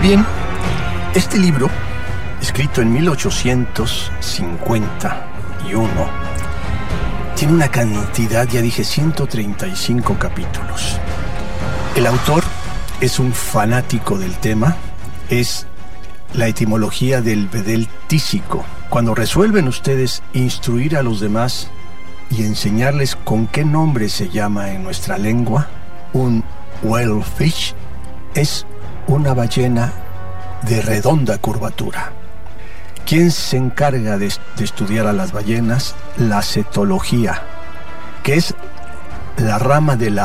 bien, este libro, escrito en 1851, tiene una cantidad, ya dije, 135 capítulos. El autor es un fanático del tema, es la etimología del bedel tísico. Cuando resuelven ustedes instruir a los demás y enseñarles con qué nombre se llama en nuestra lengua, un whalefish es una ballena de redonda curvatura. ¿Quién se encarga de estudiar a las ballenas? La cetología, que es la rama de la